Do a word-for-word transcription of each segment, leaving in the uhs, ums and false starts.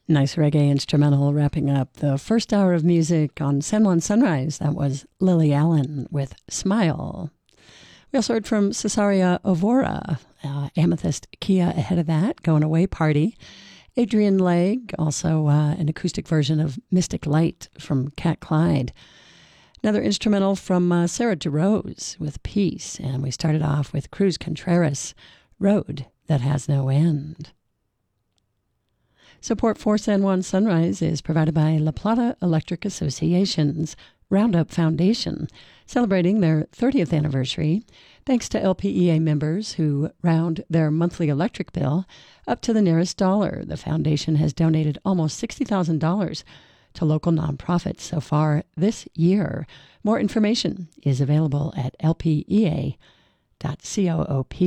Nice reggae instrumental wrapping up the first hour of music on San Juan Sunrise. That was Lily Allen with Smile. We also heard from Cesaria Ovora, uh, Amethyst Kia ahead of that, Going Away Party. Adrian Legg, also uh, an acoustic version of Mystic Light from Cat Clyde. Another instrumental from uh, Sarah DeRose with Peace. And we started off with Cruz Contreras, Road That Has No End. Support for San Juan Sunrise is provided by La Plata Electric Association's Roundup Foundation, celebrating their thirtieth anniversary, thanks to L P E A members who round their monthly electric bill up to the nearest dollar. The foundation has donated almost sixty thousand dollars to local nonprofits so far this year. More information is available at L P E A dot coop.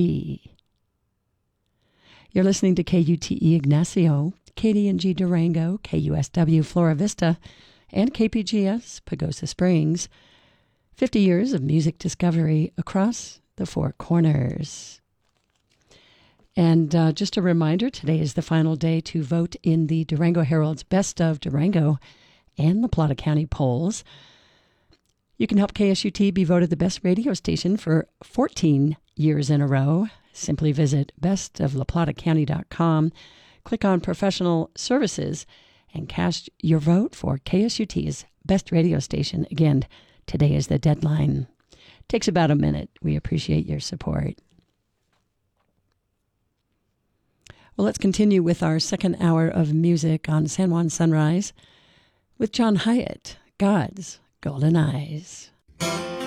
You're listening to K U T E Ignacio, K D and G Durango, K U S W Flora Vista, and K P G S Pagosa Springs. fifty years of music discovery across the Four Corners. And uh, just a reminder, today is the final day to vote in the Durango Herald's Best of Durango and La Plata County polls. You can help K S U T be voted the best radio station for fourteen years in a row. Simply visit best of la plata county dot com, click on Professional Services, and cast your vote for K S U T's best radio station. Again, today is the deadline. Takes about a minute. We appreciate your support. Well, let's continue with our second hour of music on San Juan Sunrise with John Hyatt, God's Golden Eyes.